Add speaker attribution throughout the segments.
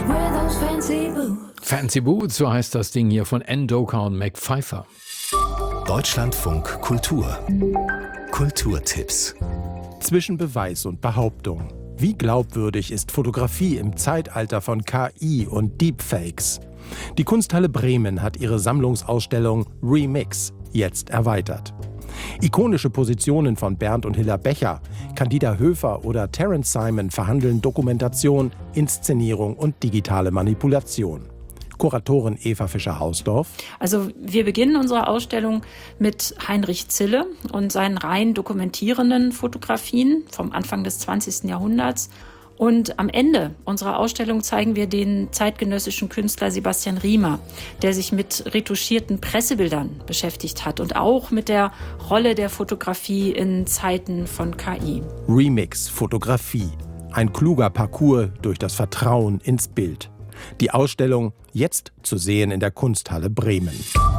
Speaker 1: Fancy Boots, so heißt das Ding hier von N'Doka und Mac Pfeiffer.
Speaker 2: Deutschlandfunk Kultur. Kulturtipps.
Speaker 3: Zwischen Beweis und Behauptung. Wie glaubwürdig ist Fotografie im Zeitalter von KI und Deepfakes? Die Kunsthalle Bremen hat ihre Sammlungsausstellung Remix jetzt erweitert. Ikonische Positionen von Bernd und Hilla Becher, Candida Höfer oder Terence Simon verhandeln Dokumentation, Inszenierung und digitale Manipulation. Kuratorin Eva Fischer-Hausdorf.
Speaker 4: Also wir beginnen unsere Ausstellung mit Heinrich Zille und seinen rein dokumentierenden Fotografien vom Anfang des 20. Jahrhunderts. Und am Ende unserer Ausstellung zeigen wir den zeitgenössischen Künstler Sebastian Riemer, der sich mit retuschierten Pressebildern beschäftigt hat und auch mit der Rolle der Fotografie in Zeiten von KI.
Speaker 3: Remix Fotografie. Ein kluger Parcours durch das Vertrauen ins Bild. Die Ausstellung jetzt zu sehen in der Kunsthalle Bremen.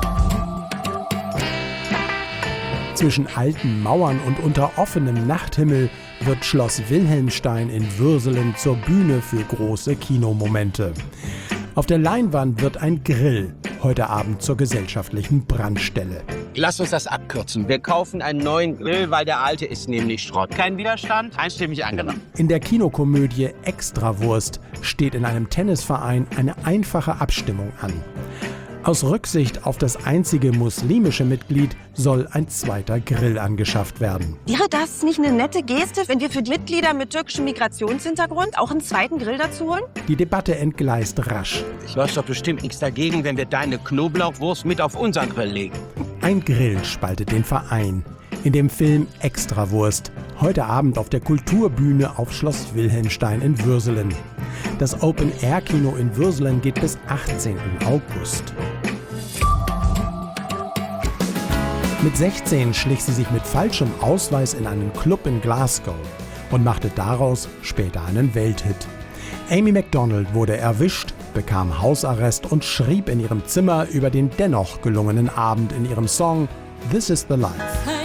Speaker 3: Zwischen alten Mauern und unter offenem Nachthimmel wird Schloss Wilhelmstein in Würselen zur Bühne für große Kinomomente. Auf der Leinwand wird ein Grill heute Abend zur gesellschaftlichen Brandstelle.
Speaker 5: Lass uns das abkürzen. Wir kaufen einen neuen Grill, weil der alte ist nämlich Schrott. Kein Widerstand? Einstimmig angenommen.
Speaker 3: In der Kinokomödie Extrawurst steht in einem Tennisverein eine einfache Abstimmung an. Aus Rücksicht auf das einzige muslimische Mitglied soll ein zweiter Grill angeschafft werden.
Speaker 6: Wäre das nicht eine nette Geste, wenn wir für die Mitglieder mit türkischem Migrationshintergrund auch einen zweiten Grill dazu holen?
Speaker 3: Die Debatte entgleist rasch.
Speaker 5: Ich läuft doch bestimmt nichts dagegen, wenn wir deine Knoblauchwurst mit auf unseren Grill legen.
Speaker 3: Ein Grill spaltet den Verein. In dem Film Extrawurst. Heute Abend auf der Kulturbühne auf Schloss Wilhelmstein in Würselen. Das Open-Air-Kino in Würselen geht bis 18. August. Mit 16 schlich sie sich mit falschem Ausweis in einen Club in Glasgow und machte daraus später einen Welthit. Amy Macdonald wurde erwischt, bekam Hausarrest und schrieb in ihrem Zimmer über den dennoch gelungenen Abend in ihrem Song This is the Life.